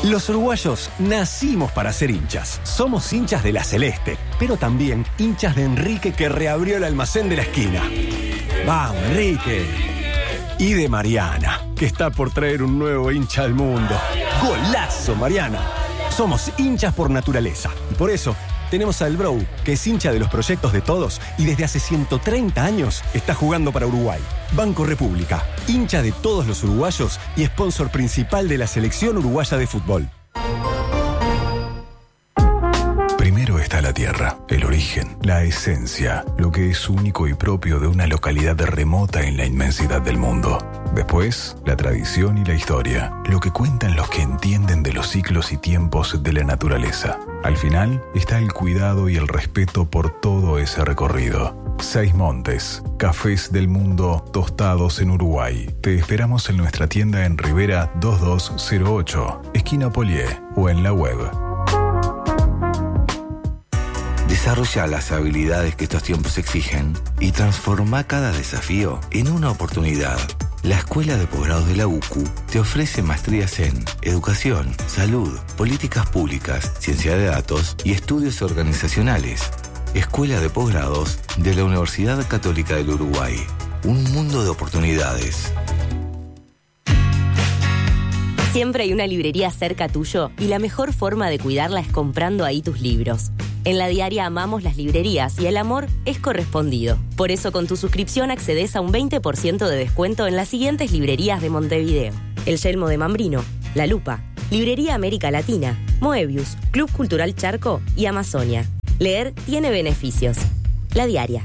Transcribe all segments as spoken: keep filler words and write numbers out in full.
Los uruguayos nacimos para ser hinchas. Somos hinchas de la Celeste, pero también hinchas de Enrique, que reabrió el almacén de la esquina. ¡Vamos, Enrique! Y de Mariana, que está por traer un nuevo hincha al mundo. ¡Golazo, Mariana! Somos hinchas por naturaleza. Y por eso tenemos al Bro, que es hincha de los proyectos de todos y desde hace ciento treinta años está jugando para Uruguay. Banco República, hincha de todos los uruguayos y sponsor principal de la selección uruguaya de fútbol. Primero está la tierra, el origen, la esencia, lo que es único y propio de una localidad remota en la inmensidad del mundo. Después, la tradición y la historia, lo que cuentan los que entienden de los ciclos y tiempos de la naturaleza. Al final está el cuidado y el respeto por todo ese recorrido. Seis Montes, cafés del mundo tostados en Uruguay. Te esperamos en nuestra tienda en Rivera dos dos cero ocho, esquina Polié, o en la web. Desarrolla las habilidades que estos tiempos exigen y transforma cada desafío en una oportunidad. La Escuela de Posgrados de la U C U te ofrece maestrías en Educación, Salud, Políticas Públicas, Ciencia de Datos y Estudios Organizacionales. Escuela de Posgrados de la Universidad Católica del Uruguay. Un mundo de oportunidades. Siempre hay una librería cerca tuyo y la mejor forma de cuidarla es comprando ahí tus libros. En La Diaria amamos las librerías y el amor es correspondido. Por eso con tu suscripción accedes a un veinte por ciento de descuento en las siguientes librerías de Montevideo: El Yelmo de Mambrino, La Lupa, Librería América Latina, Moebius, Club Cultural Charco y Amazonia. Leer tiene beneficios. La Diaria.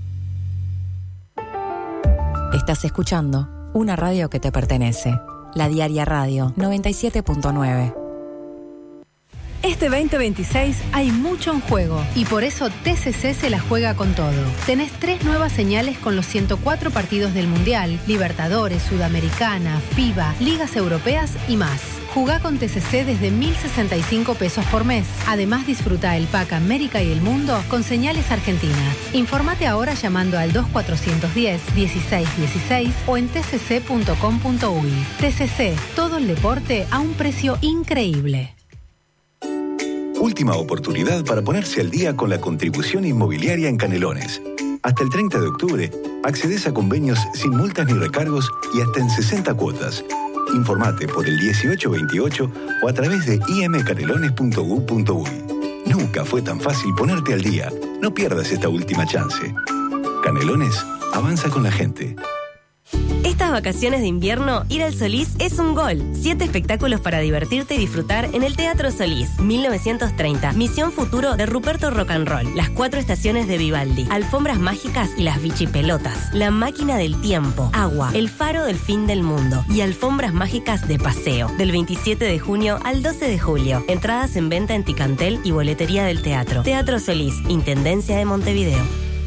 Estás escuchando una radio que te pertenece. La Diaria Radio noventa y siete punto nueve. Este veinte veintiséis hay mucho en juego y por eso T C C se la juega con todo. Tenés tres nuevas señales con los ciento cuatro partidos del Mundial, Libertadores, Sudamericana, FIBA, Ligas Europeas y más. Jugá con T C C desde mil sesenta y cinco pesos por mes. Además, disfruta el Pack América y el Mundo con señales argentinas. Informate ahora llamando al dos cuatrocientos diez, dieciséis dieciséis o en t c c punto com punto u y. T C C, todo el deporte a un precio increíble. Última oportunidad para ponerse al día con la contribución inmobiliaria en Canelones. Hasta el treinta de octubre, accedes a convenios sin multas ni recargos y hasta en sesenta cuotas. Informate por el dieciocho veintiocho o a través de i m canelones punto u punto u y. Nunca fue tan fácil ponerte al día. No pierdas esta última chance. Canelones, avanza con la gente. Estas vacaciones de invierno, ir al Solís es un gol. Siete espectáculos para divertirte y disfrutar en el Teatro Solís. mil novecientos treinta, Misión Futuro de Ruperto Rock and Roll. Las cuatro estaciones de Vivaldi. Alfombras mágicas y las bichipelotas. La máquina del tiempo. Agua. El faro del fin del mundo. Y alfombras mágicas de paseo. Del veintisiete de junio al doce de julio. Entradas en venta en Ticantel y boletería del teatro. Teatro Solís, Intendencia de Montevideo.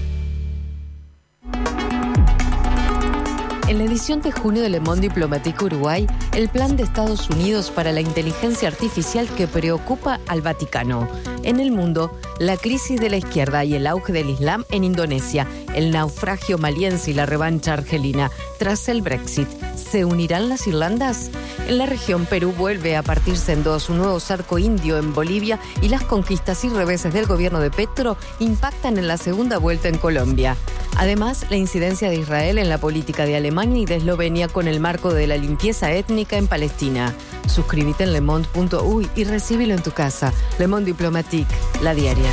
En la edición de junio de Le Monde Diplomatique Uruguay, el plan de Estados Unidos para la inteligencia artificial que preocupa al Vaticano. En el mundo, la crisis de la izquierda y el auge del Islam en Indonesia, el naufragio maliense y la revancha argelina tras el Brexit. ¿Se unirán las Irlandas? En la región, Perú vuelve a partirse en dos, un nuevo cerco indio en Bolivia y las conquistas y reveses del gobierno de Petro impactan en la segunda vuelta en Colombia. Además, la incidencia de Israel en la política de Alemania y de Eslovenia con el marco de la limpieza étnica en Palestina. Suscríbete en le monde punto u y recíbelo en tu casa. Le Monde Diplomatique, La Diaria.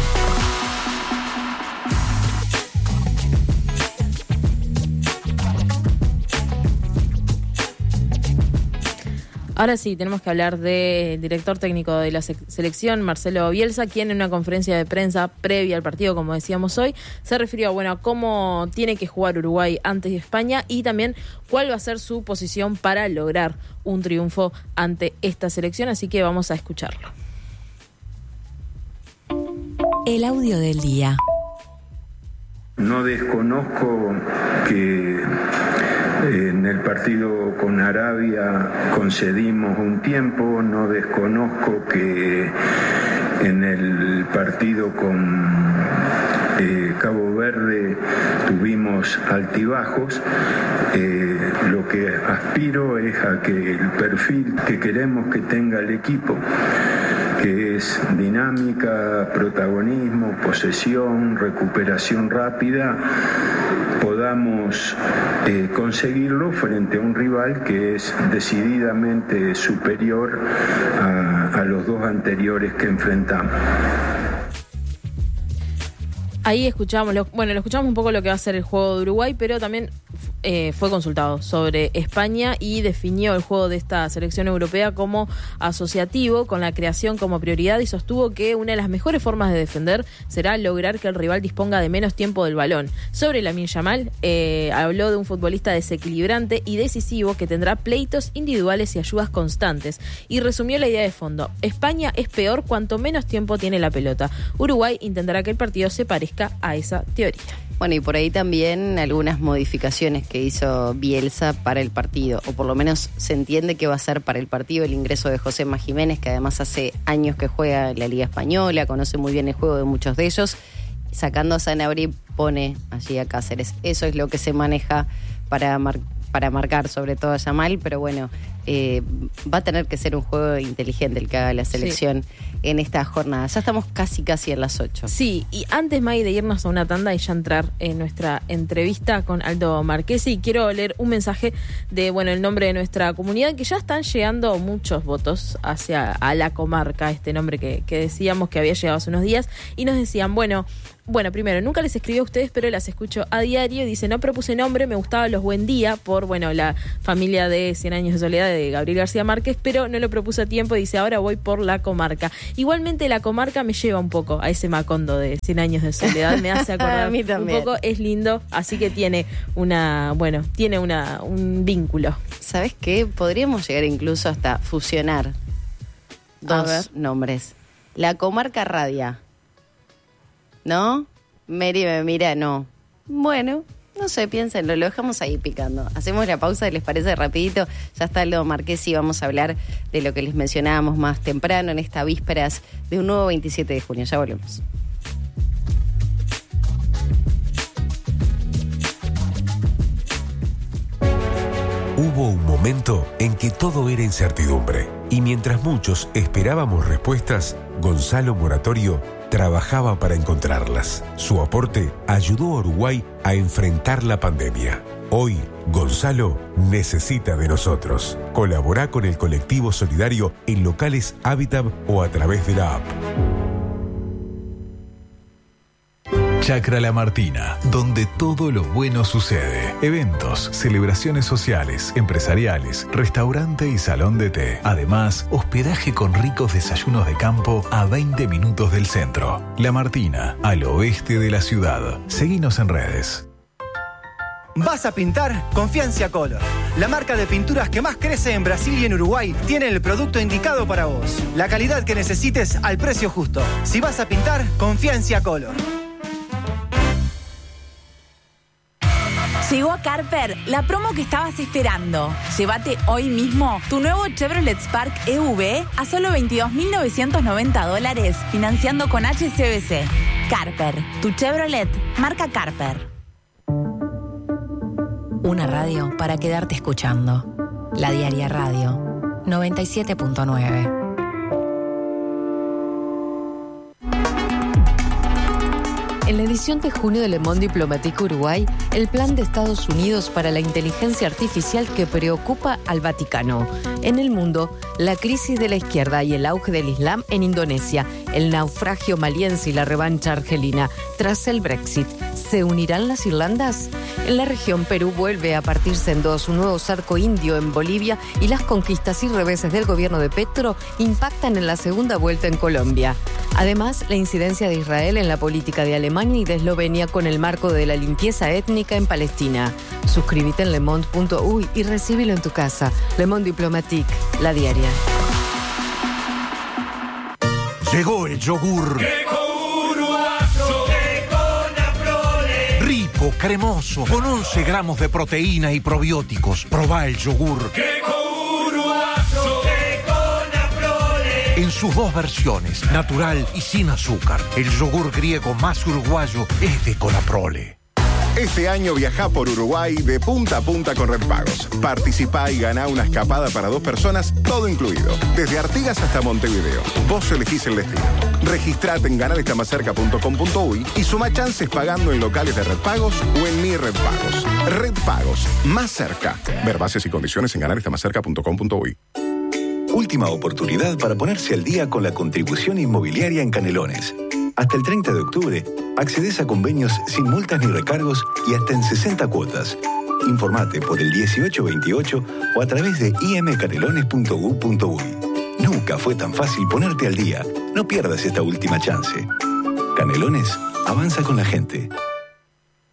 Ahora sí, tenemos que hablar del director técnico de la selección, Marcelo Bielsa, quien en una conferencia de prensa previa al partido, como decíamos hoy, se refirió bueno, a cómo tiene que jugar Uruguay ante España y también cuál va a ser su posición para lograr un triunfo ante esta selección, así que vamos a escucharlo. El audio del día. No desconozco que en el partido con Arabia concedimos un tiempo, no desconozco que en el partido con eh, Cabo Verde tuvimos altibajos. Eh, lo que aspiro es a que el perfil que queremos que tenga el equipo, que es dinámica, protagonismo, posesión, recuperación rápida, podamos eh, conseguirlo frente a un rival que es decididamente superior a, a los dos anteriores que enfrentamos. Ahí escuchamos, lo, bueno, lo escuchamos un poco lo que va a ser el juego de Uruguay, pero también eh, fue consultado sobre España y definió el juego de esta selección europea como asociativo, con la creación como prioridad, y sostuvo que una de las mejores formas de defender será lograr que el rival disponga de menos tiempo del balón. Sobre Lamine Yamal, eh, habló de un futbolista desequilibrante y decisivo que tendrá pleitos individuales y ayudas constantes, y resumió la idea de fondo: España es peor cuanto menos tiempo tiene la pelota. Uruguay intentará que el partido se parezca a esa teoría. Bueno, y por ahí también algunas modificaciones que hizo Bielsa para el partido, o por lo menos se entiende que va a ser para el partido el ingreso de Josema Jiménez, que además hace años que juega en la Liga Española, conoce muy bien el juego de muchos de ellos. Sacando a Sanabria, pone allí a Cáceres. Eso es lo que se maneja para mar- para marcar sobre todo a Yamal, pero bueno, eh, va a tener que ser un juego inteligente el que haga la selección sí. en esta jornada. Ya estamos casi casi en las ocho. Sí, y antes, May, de irnos a una tanda y ya entrar en nuestra entrevista con Aldo Marchesi, quiero leer un mensaje de, bueno, el nombre de nuestra comunidad, que ya están llegando muchos votos hacia a la comarca, este nombre que, que decíamos que había llegado hace unos días, y nos decían, bueno... Bueno, primero, nunca les escribí a ustedes, pero las escucho a diario. Y dice, no propuse nombre, me gustaba Los Buen Día, por, bueno, la familia de Cien Años de Soledad de Gabriel García Márquez, pero no lo propuse a tiempo. Y dice, ahora voy por La Comarca. Igualmente, La Comarca me lleva un poco a ese Macondo de Cien Años de Soledad. Me hace acordar a mí también. un poco, es lindo, así que tiene una, bueno, tiene una un vínculo. ¿Sabes qué? Podríamos llegar incluso hasta fusionar dos nombres. La Comarca Radia. ¿No? Mary me mira, no. Bueno, no sé, piénsenlo, lo dejamos ahí picando. Hacemos la pausa, ¿les parece? Rapidito. Ya está Aldo Marchesi, vamos a hablar de lo que les mencionábamos más temprano en estas vísperas de un nuevo veintisiete de junio. Ya volvemos. Hubo un momento en que todo era incertidumbre, y mientras muchos esperábamos respuestas, Gonzalo Moratorio trabajaba para encontrarlas. Su aporte ayudó a Uruguay a enfrentar la pandemia. Hoy, Gonzalo necesita de nosotros. Colabora con el colectivo solidario en locales Habitat o a través de la app. Chacra La Martina, donde todo lo bueno sucede. Eventos, celebraciones sociales, empresariales, restaurante y salón de té. Además, hospedaje con ricos desayunos de campo a veinte minutos del centro. La Martina, al oeste de la ciudad. Seguinos en redes. ¿Vas a pintar? Confía en Ciacolor. La marca de pinturas que más crece en Brasil y en Uruguay tiene el producto indicado para vos. La calidad que necesites al precio justo. Si vas a pintar, confía en Ciacolor. Llegó a Carper la promo que estabas esperando. Llévate hoy mismo tu nuevo Chevrolet Spark E V a solo veintidós mil novecientos noventa dólares, financiando con H S B C. Carper, tu Chevrolet, marca Carper. Una radio para quedarte escuchando. La Diaria Radio, noventa y siete punto nueve. En la edición de junio de Le Monde Diplomatique Uruguay, el plan de Estados Unidos para la inteligencia artificial que preocupa al Vaticano. En el mundo, la crisis de la izquierda y el auge del Islam en Indonesia, el naufragio maliense y la revancha argelina. Tras el Brexit, ¿se unirán las Irlandas? En la región, Perú vuelve a partirse en dos, un nuevo cerco indio en Bolivia, y las conquistas y reveses del gobierno de Petro impactan en la segunda vuelta en Colombia. Además, la incidencia de Israel en la política de Alemania y de Eslovenia con el marco de la limpieza étnica en Palestina. Suscríbete en lemonde punto uy y recíbelo en tu casa. Le Monde Diplomatique, la diaria. Llegó el yogur. Rico, cremoso, con once gramos de proteína y probióticos. Probá el yogur. en sus dos versiones, natural y sin azúcar. El yogur griego más uruguayo es de Colaprole. Este año viajá por Uruguay de punta a punta con Redpagos. Participá y ganá una escapada para dos personas, todo incluido. Desde Artigas hasta Montevideo. Vos elegís el destino. Registrate en ganar está más cerca punto com punto uy y suma chances pagando en locales de Redpagos o en Mi Redpagos. Redpagos, más cerca. Ver bases y condiciones en ganar está más cerca punto com punto uy. Última oportunidad para ponerse al día con la contribución inmobiliaria en Canelones. Hasta el treinta de octubre, accedes a convenios sin multas ni recargos y hasta en sesenta cuotas. Informate por el dieciocho veintiocho o a través de i m canelones punto gov punto uy. Nunca fue tan fácil ponerte al día. No pierdas esta última chance. Canelones, avanza con la gente.